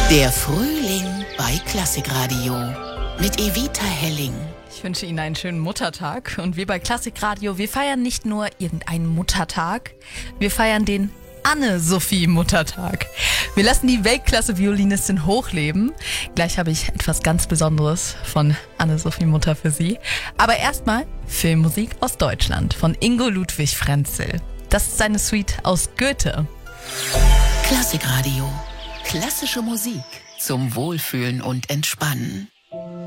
Der Frühling bei Klassikradio mit Evita Helling. Ich wünsche Ihnen einen schönen Muttertag. Und wir bei Klassikradio, wir feiern nicht nur irgendeinen Muttertag, wir feiern den Anne-Sophie-Muttertag. Wir lassen die Weltklasse-Violinistin hochleben. Gleich habe ich etwas ganz Besonderes von Anne-Sophie-Mutter für Sie. Aber erstmal Filmmusik aus Deutschland von Ingo Ludwig Frenzel. Das ist seine Suite aus Goethe. Klassikradio. Klassische Musik zum Wohlfühlen und Entspannen.